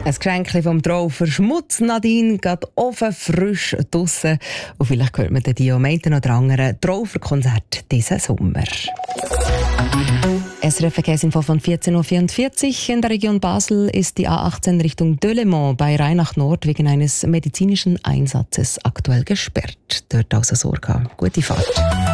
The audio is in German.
Ein Geschenk vom Traufer Schmutz, Nadine, geht offen, frisch draussen. Und vielleicht hört man die am einen oder anderen Trauferkonzert diesen Sommer. SRF Verkehrsinfo von 14.44 Uhr. In der Region Basel ist die A18 Richtung Delémont bei Rhein Nord wegen eines medizinischen Einsatzes aktuell gesperrt. Dort also Sorge. Gute Fahrt.